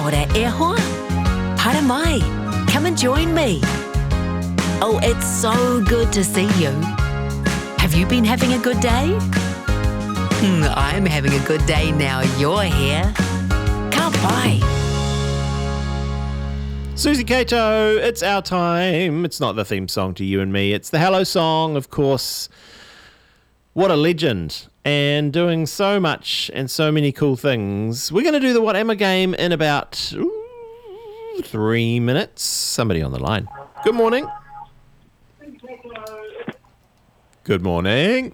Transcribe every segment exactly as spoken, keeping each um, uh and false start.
ora e hoa. Haere mai. Come and join me. Oh, it's so good to see you. Have you been having a good day? Hmm, I'm having a good day now you're here. Ka pai. Susie Cato, it's our time. It's not the theme song to You and Me. It's the Hello song, of course. What a legend. And doing so much and so many cool things. We're going to do the What Am I game in about ooh, three minutes. Somebody on the line. Good morning. Good morning.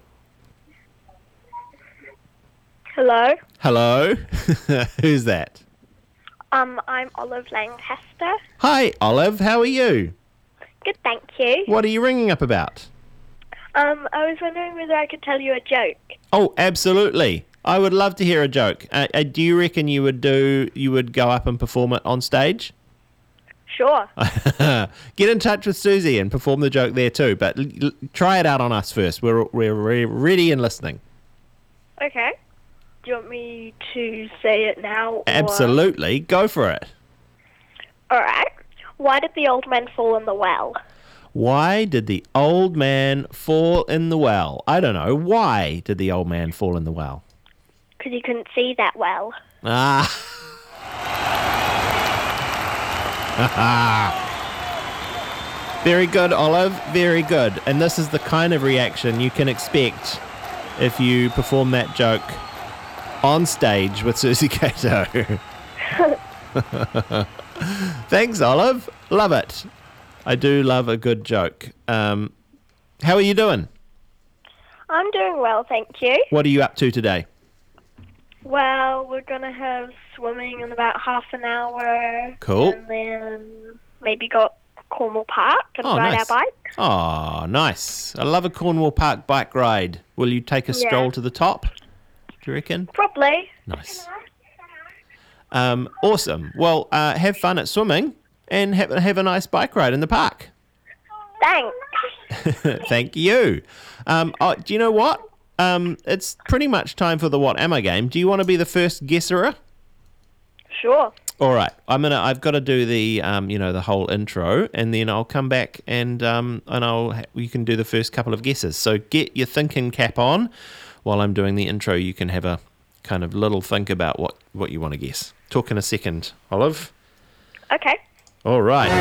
Hello. Hello. Who's that? Um, I'm Olive Lancaster. Hi, Olive. How are you? Good, thank you. What are you ringing up about? Um, I was wondering whether I could tell you a joke. Oh, absolutely. I would love to hear a joke. Uh, uh, do you reckon you would do? You would go up and perform it on stage? Sure. Get in touch with Susie and perform the joke there too. But l- l- try it out on us first. We're we're, we're ready and listening. Okay. Do you want me to say it now? Or... Absolutely. Go for it. All right. Why did the old man fall in the well? Why did the old man fall in the well? I don't know. Why did the old man fall in the well? Because he couldn't see that well. Ah. Very good, Olive. Very good. And this is the kind of reaction you can expect if you perform that joke on stage with Susie Cato. Thanks, Olive. Love it. I do love a good joke. Um, how are you doing? I'm doing well, thank you. What are you up to today? Well, we're going to have swimming in about half an hour. Cool. And then maybe go to Cornwall Park and Oh, ride nice. our bike. Oh, nice. I love a Cornwall Park bike ride. Will you take a Yeah. stroll to the top? Do you reckon? Probably. Nice. Um, awesome. Well, uh, have fun at swimming and have, have a nice bike ride in the park. Thanks. Thank you. Um, oh, do you know what? Um, it's pretty much time for the What Am I game. Do you want to be the first guesser? Sure. All right. I'm gonna. I've got to do the, um, you know, the whole intro, and then I'll come back and um, and I'll you can do the first couple of guesses. So get your thinking cap on while I'm doing the intro. You can have a kind of little think about what what you want to guess. Talk in a second, Olive. Okay. All right.